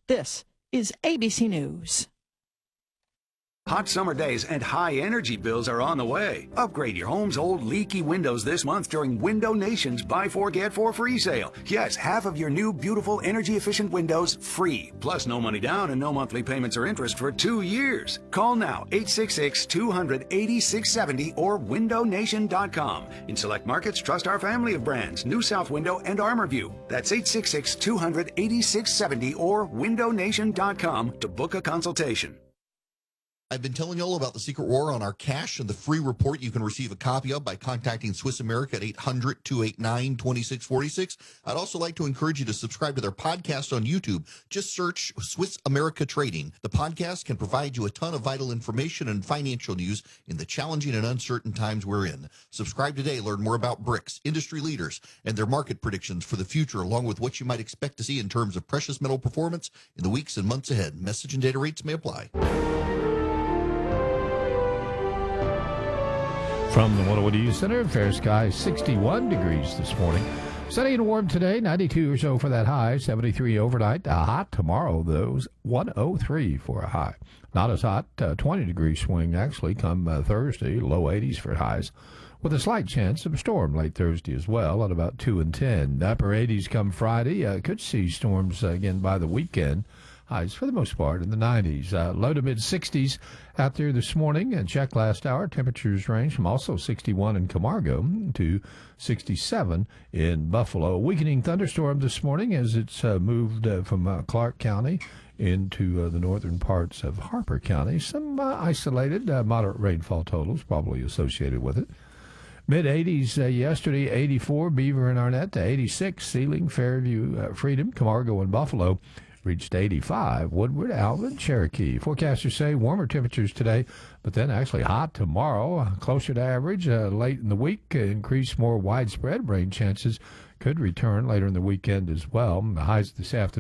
This is ABC News. Hot summer days and high energy bills are on the way. Upgrade your home's old leaky windows this month during Window Nation's Buy 4 Get 4 free sale. Yes, half of your new beautiful energy efficient windows free. Plus no money down and no monthly payments or interest for 2 years. Call now 866-200-8670 or windownation.com. In select markets, trust our family of brands, New South Window and ArmorView. That's 866-200-8670 or windownation.com to book a consultation. I've been telling you all about the Secret War on our cash and the free report you can receive a copy of by contacting Swiss America at 800-289-2646. I'd also like to encourage you to subscribe to their podcast on YouTube. Just search Swiss America Trading. The podcast can provide you a ton of vital information and financial news in the challenging and uncertain times we're in. Subscribe today. Learn more about BRICS, industry leaders, and their market predictions for the future, along with what you might expect to see in terms of precious metal performance in the weeks and months ahead. Message and data rates may apply. From the Winter Center, fair sky, 61 degrees this morning. Sunny and warm today, 92 or so for that high, 73 overnight. Hot tomorrow, though, 103 for a high. Not as hot, 20 degree swing actually come Thursday, low 80s for highs, with a slight chance of a storm late Thursday as well at about 2 and 10. The upper 80s come Friday. Could see storms again by the weekend. Highs for the most part in the 90s. Low to mid-60s out there this morning. And check last hour. Temperatures range from also 61 in Camargo to 67 in Buffalo. A weakening thunderstorm this morning as it's moved from Clark County into the northern parts of Harper County. Some isolated moderate rainfall totals probably associated with it. Mid-80s yesterday, 84, Beaver and Arnett, to 86, Sealing, Fairview, Freedom, Camargo, and Buffalo. Reached 85, Woodward, Alvin, Cherokee. Forecasters say warmer temperatures today, but then actually hot tomorrow, closer to average. Late in the week, increased more widespread rain chances could return later in the weekend as well. The highs this afternoon.